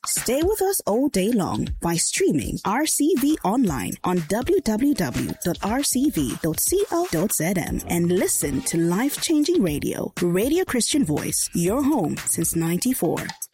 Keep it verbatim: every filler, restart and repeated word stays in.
Stay with us all day long by streaming R C V online on w w w dot r c v dot co dot z m and listen to life-changing radio. Radio Christian Voice, your home since ninety-four.